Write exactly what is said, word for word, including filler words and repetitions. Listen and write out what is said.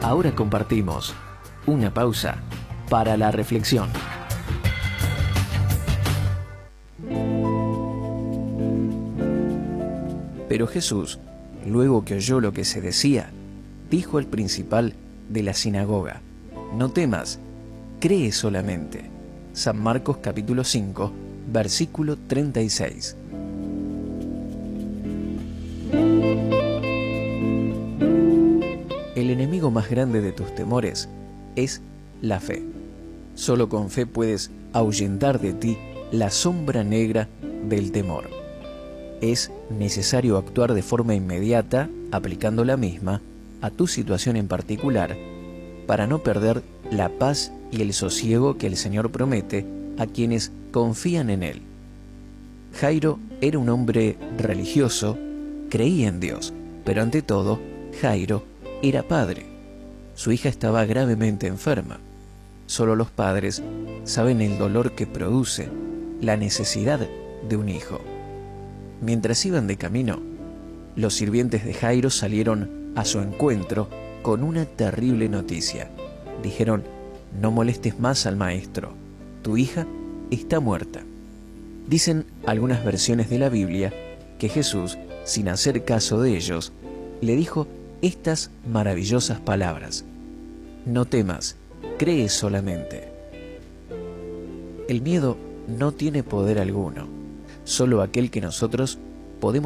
Ahora compartimos una pausa para la reflexión. Pero Jesús, luego que oyó lo que se decía, dijo al principal de la sinagoga: no temas, cree solamente. San Marcos capítulo cinco, versículo treinta y seis. El enemigo más grande de tus temores es la fe. Solo con fe puedes ahuyentar de ti la sombra negra del temor. Es necesario actuar de forma inmediata, aplicando la misma a tu situación en particular, para no perder la paz y el sosiego que el Señor promete a quienes confían en Él. Jairo era un hombre religioso, creía en Dios, pero ante todo, Jairo era padre. Su hija estaba gravemente enferma. Solo los padres saben el dolor que produce la necesidad de un hijo. Mientras iban de camino, los sirvientes de Jairo salieron a su encuentro con una terrible noticia. Dijeron: no molestes más al maestro, tu hija está muerta. Dicen algunas versiones de la Biblia que Jesús, sin hacer caso de ellos, le dijo estas maravillosas palabras: no temas, cree solamente. El miedo no tiene poder alguno. Solo aquel que nosotros podemos